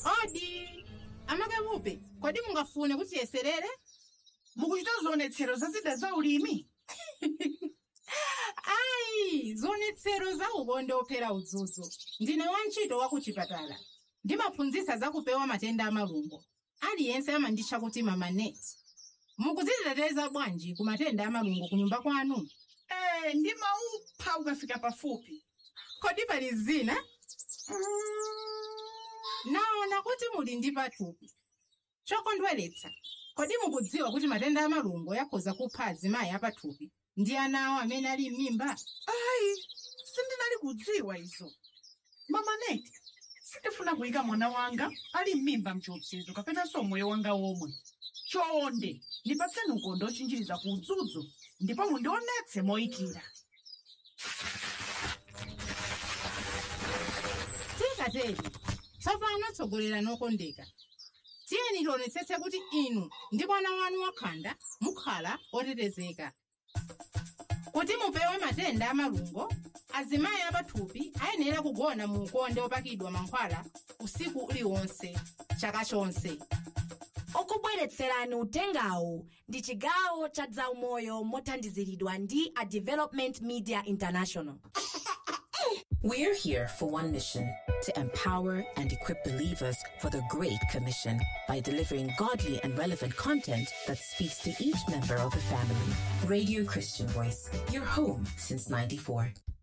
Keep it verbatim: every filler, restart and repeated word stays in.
Odi, amakabupe, kodi mungafune kuti yeserere? Mukuchita zionetsero za zida za ulimi? Ayi, zionetsero za ukonde ophera udzudzu. Ndine wantchito wa kuchipatala. Ndimaphunzitsa za kupewa matenda amalungo. Aliyense amanditcha kuti Mama Net. Mukudziteteza bwanji ku matenda amalungo ku nyumba kwanu? Eh, ndimaupha ukafika pafupi. Kodi pali zina? Naona kuti muli ndi pathupi. Chokondweretsa, kodi mukudziwa kuti matenda amalungo akhoza kupha azimayi apathupi ndi ana awo amene ali m'mimba? Ayi, sindinali kudziwa izo. Mama Net, sindifuna kuyika mwana wanga ali m'mimba mchiopsezo kapenanso moyo wanga womwe. Chonde, ndipatseni ukonde ochinjiriza ku udzudzu, ndipo mundionetse moyikira. Tikateri, tsopano tsogolera nokondeka. Tiyeni tionetsetse kuti inu ndi mwana wanu wakhanda mukhala otetezeka. Kuti mupewe matenda amalungo, azimayi apathupi ayenera kugona mu ukonde opakidwa mankhwala usiku uliwonse, chaka chonse. Okubweretserani utengawu ndi chigawo cha zaumoyo mothandiziridwa ndi a Development Media International. We're here for one mission, to empower and equip believers for the Great Commission by delivering godly and relevant content that speaks to each member of the family. Radio Christian Voice, your home since ninety-four.